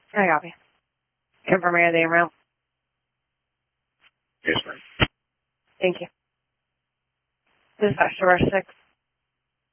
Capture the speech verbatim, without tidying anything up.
I copy. Confirm me the amount. Yes, ma'am. Thank you. Dispatch to rush six.